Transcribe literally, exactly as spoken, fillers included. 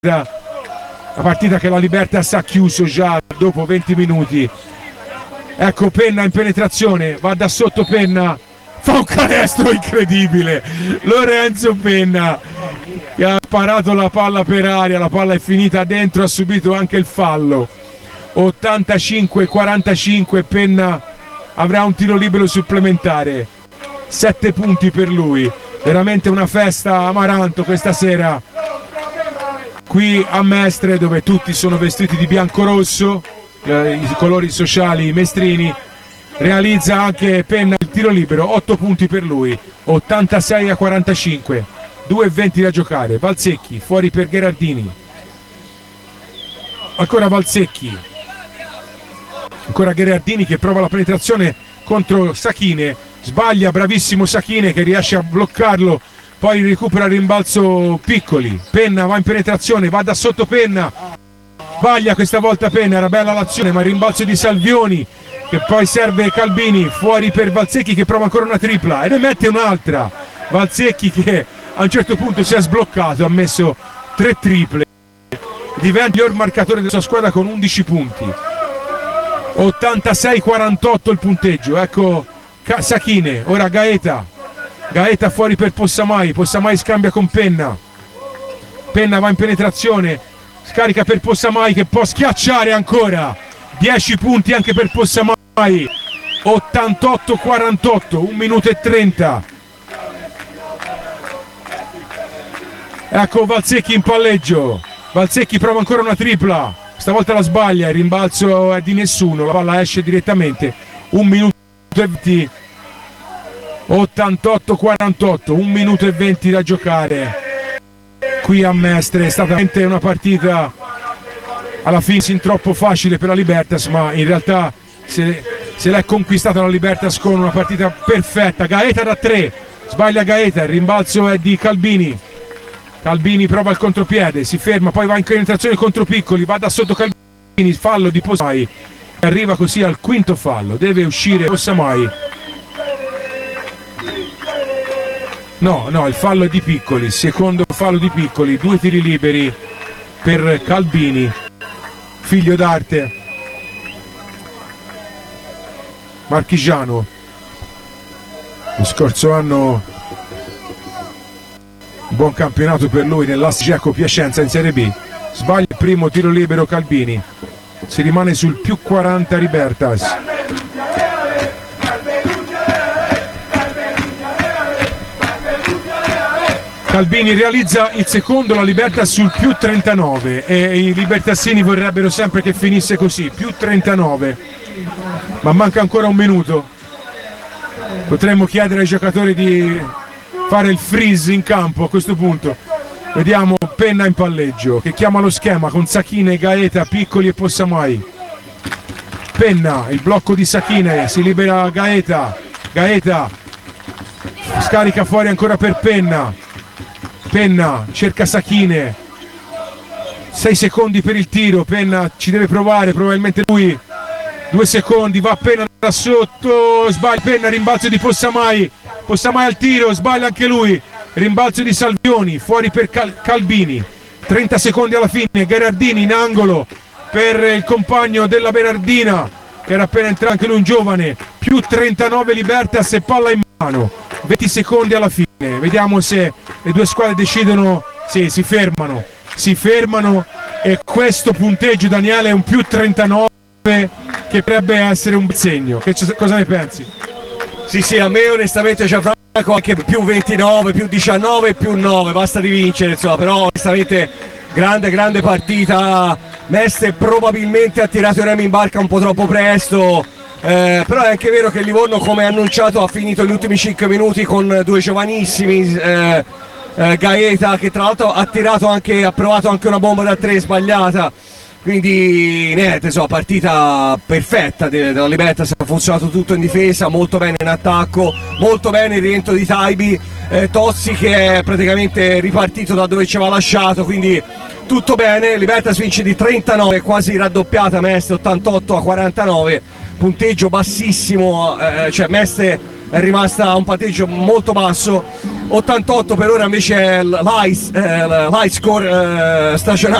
la partita che la Libertas ha chiuso già dopo venti minuti. Ecco Penna in penetrazione, va da sotto Penna, fa un canestro incredibile. Lorenzo Penna che ha parato la palla per aria, la palla è finita dentro, ha subito anche il fallo. ottantacinque quarantacinque, Penna avrà un tiro libero supplementare, sette punti per lui. Veramente una festa a Amaranto questa sera qui a Mestre, dove tutti sono vestiti di bianco-rosso, eh, i colori sociali mestrini. Realizza anche Penna il tiro libero, otto punti per lui, ottantasei a quarantacinque, due e venti da giocare. Valsecchi fuori per Gherardini, ancora Valsecchi, ancora Gherardini che prova la penetrazione contro Sachine, sbaglia, bravissimo Sachine che riesce a bloccarlo, poi recupera il rimbalzo Piccoli. Penna va in penetrazione, va da sotto Penna, sbaglia questa volta Penna, era bella l'azione ma il rimbalzo di Salvioni che poi serve Calbini, fuori per Valsecchi che prova ancora una tripla e ne mette un'altra. Valsecchi che a un certo punto si è sbloccato, ha messo tre triple, diventa il miglior marcatore della sua squadra con undici punti. ottantasei quarantotto il punteggio. Ecco Sachine, ora Gaeta, Gaeta fuori per Possamai, Possamai scambia con Penna, Penna va in penetrazione, scarica per Possamai che può schiacciare ancora, dieci punti anche per Possamai. Ottantotto quarantotto, un minuto e trenta. Ecco Valsecchi in palleggio, Valsecchi prova ancora una tripla, stavolta la sbaglia, il rimbalzo è di nessuno, la palla esce direttamente. Un minuto e venti, ottantotto quarantotto, un minuto e venti da giocare qui a Mestre. È stata veramente una partita alla fine sin troppo facile per la Libertas, ma in realtà se, se l'è conquistata la Libertas con una partita perfetta. Gaeta da tre, sbaglia Gaeta, il rimbalzo è di Calbini, Calbini prova il contropiede, si ferma, poi va in penetrazione contro Piccoli, va da sotto Calbini, fallo di Possamai, arriva così al quinto fallo, deve uscire Possamai. No, no, il fallo è di Piccoli, secondo fallo di Piccoli, due tiri liberi per Calbini, figlio d'arte, marchigiano. Lo scorso anno buon campionato per lui nell'A S Geco Piacenza in Serie B. Sbaglia il primo tiro libero Calbini, si rimane sul più quaranta Libertas. Calbini realizza il secondo, la Libertas sul più trentanove e i libertassini vorrebbero sempre che finisse così, più trentanove, ma manca ancora un minuto. Potremmo chiedere ai giocatori di fare il freeze in campo a questo punto. Vediamo Penna in palleggio che chiama lo schema con Sachine, Gaeta, Piccoli e Possamai. Penna, il blocco di Sachine, si libera Gaeta, Gaeta scarica fuori ancora per Penna, Penna cerca Sachine, sei secondi per il tiro, Penna ci deve provare, probabilmente lui, due secondi, va Penna da sotto, sbaglia Penna, rimbalzo di Possamai, Possamai al tiro, sbaglia anche lui, rimbalzo di Salvioni, fuori per Cal Calbini, trenta secondi alla fine, Gherardini in angolo per il compagno della Berardina che era appena entrato anche lui un giovane, più trentanove Libertas e palla in mano, venti secondi alla fine. Vediamo se le due squadre decidono, sì, si fermano, si fermano e questo punteggio, Daniele, è un più trentanove che potrebbe essere un segno. Che cosa ne pensi? Sì, sì, a me onestamente c'è Franco anche più ventinove, più diciannove, più nove, basta di vincere, insomma, però onestamente grande, grande partita. Mestre probabilmente ha tirato i remi in barca un po' troppo presto. Eh, però è anche vero che Livorno, come annunciato, ha finito gli ultimi cinque minuti con due giovanissimi, eh, eh, Gaeta che tra l'altro ha tirato anche, ha provato anche una bomba da tre sbagliata, quindi niente, insomma, partita perfetta della Libertas, ha funzionato tutto in difesa, molto bene in attacco, molto bene il rientro di Taibi, eh, Tozzi che è praticamente ripartito da dove ci aveva lasciato, quindi tutto bene. Libertas vince di trentanove, quasi raddoppiata Mestre, ottantotto a quarantanove, punteggio bassissimo, eh, cioè Mestre è rimasta a un punteggio molto basso, ottantotto per ora invece è l'high, eh, l'high score eh, stagionale